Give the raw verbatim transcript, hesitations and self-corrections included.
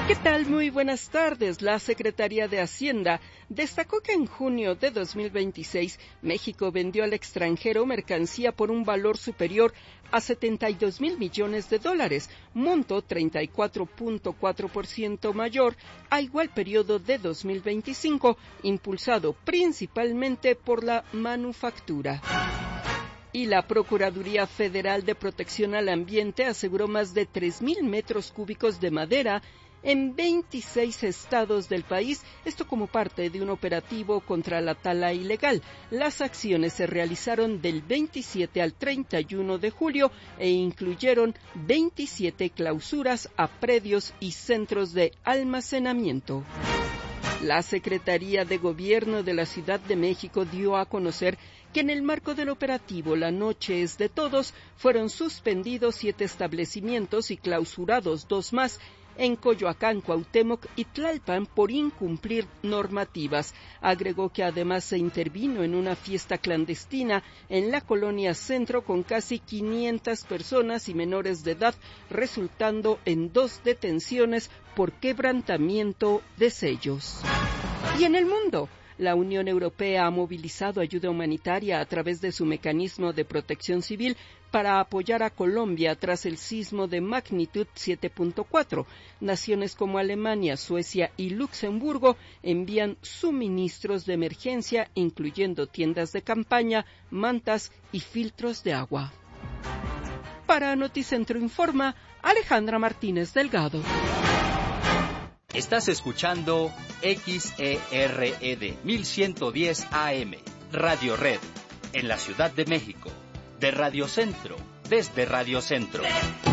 ¿Qué tal? Muy buenas tardes. La Secretaría de Hacienda destacó que en junio de dos mil veintiséis México vendió al extranjero mercancía por un valor superior a setenta y dos mil millones de dólares, monto treinta y cuatro punto cuatro por ciento mayor a igual periodo de dos mil veinticinco, impulsado principalmente por la manufactura. Y la Procuraduría Federal de Protección al Ambiente aseguró más de tres mil metros cúbicos de madera en veintiséis estados del país, esto como parte de un operativo contra la tala ilegal. Las acciones se realizaron del veintisiete al treinta y uno de julio e incluyeron veintisiete clausuras a predios y centros de almacenamiento. La Secretaría de Gobierno de la Ciudad de México dio a conocer que en el marco del operativo La Noche es de Todos fueron suspendidos siete establecimientos y clausurados dos más en Coyoacán, Cuauhtémoc y Tlalpan por incumplir normativas. Agregó que además se intervino en una fiesta clandestina en la colonia Centro con casi quinientas personas y menores de edad, resultando en dos detenciones por quebrantamiento de sellos. Y en el mundo, la Unión Europea ha movilizado ayuda humanitaria a través de su mecanismo de protección civil para apoyar a Colombia tras el sismo de magnitud siete punto cuatro. Naciones como Alemania, Suecia y Luxemburgo envían suministros de emergencia, incluyendo tiendas de campaña, mantas y filtros de agua. Para Noticentro Informa, Alejandra Martínez Delgado. Estás escuchando X E R E D mil ciento diez A M, Radio Red, en la Ciudad de México, de Radio Centro, desde Radio Centro.